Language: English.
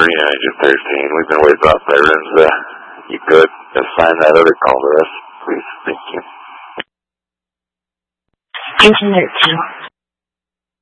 Arena, Engine 13. We've been waiting off sirens. You could assign that other call to us, please. Thank you. Engine 13.